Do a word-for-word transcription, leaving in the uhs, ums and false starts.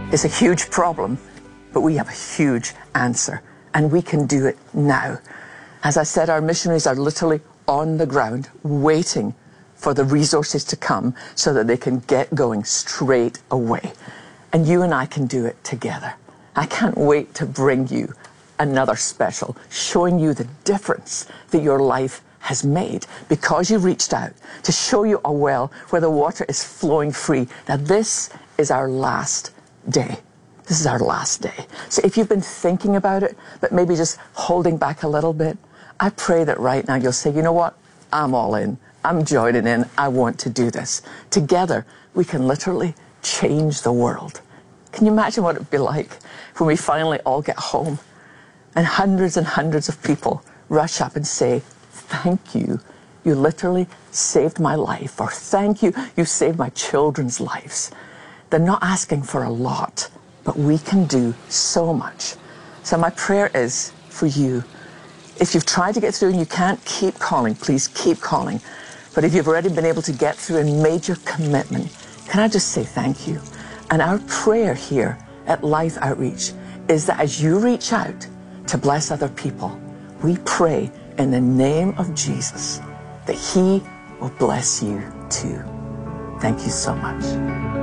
It's a huge problem, but we have a huge answer, and we can do it now. As I said, our missionaries are literally on the ground waiting for the resources to come so that they can get going straight away. And you and I can do it together. I can't wait to bring you another special, showing you the difference that your life has made because you reached out, to show you a well where the water is flowing free. Now this is our last day. This is our last day. So if you've been thinking about it, but maybe just holding back a little bit, I pray that right now you'll say, you know what? I'm all in. I'm joining in. I want to do this. Together, we can literally change the world. Can you imagine what it'd be like when we finally all get home and hundreds and hundreds of people rush up and say, thank you. You literally saved my life, or thank you, you saved my children's lives. They're not asking for a lot, but we can do so much. So my prayer is for you. If you've tried to get through and you can't, keep calling. Please keep calling. But if you've already been able to get through and made your commitment, can I just say thank you? And our prayer here at Life Outreach is that as you reach out to bless other people, we pray in the name of Jesus that He will bless you too. Thank you so much.